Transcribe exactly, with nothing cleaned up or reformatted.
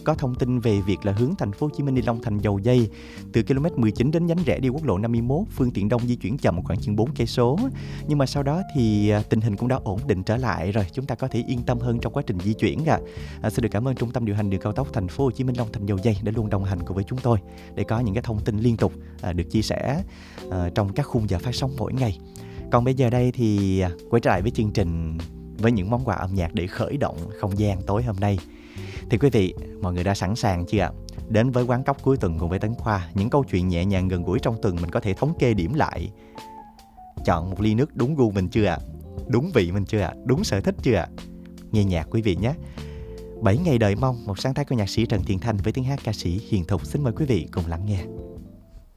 có thông tin về việc là hướng thành phố Hồ Chí Minh đi Long Thành Dầu Giây từ ki lô mét mười chín đến nhánh rẽ đi quốc lộ năm mươi mốt, phương tiện đông di chuyển chậm khoảng chừng bốn cây số. Nhưng mà sau đó thì tình hình cũng đã ổn định trở lại rồi, chúng ta có thể yên tâm hơn trong quá trình di chuyển ạ. À, xin được cảm ơn Trung tâm điều hành đường cao tốc thành phố Hồ Chí Minh Long Thành Dầu Giây đã luôn đồng hành cùng với chúng tôi để có những cái thông tin liên tục à, được chia sẻ à, trong các khung giờ phát sóng mỗi ngày. Còn bây giờ đây thì quay trở lại với chương trình với những món quà âm nhạc để khởi động không gian tối hôm nay. Thì quý vị, mọi người đã sẵn sàng chưa ạ? Đến với quán cóc cuối tuần cùng với Tấn Khoa, những câu chuyện nhẹ nhàng gần gũi trong tuần mình có thể thống kê điểm lại. Chọn một ly nước đúng gu mình chưa ạ? Đúng vị mình chưa ạ? Đúng sở thích chưa ạ? Nghe nhạc quý vị nhé. Bảy ngày đợi mong, một sáng tác của nhạc sĩ Trần Thiện Thanh với tiếng hát ca sĩ Hiền Thục. Xin mời quý vị cùng lắng nghe.